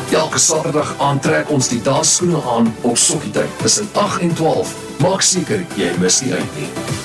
Elke Saterdag aantrek ons die daagskoene aan op Sokkietyd tussen 8 en 12. Maak seker jy mis nie uit nie.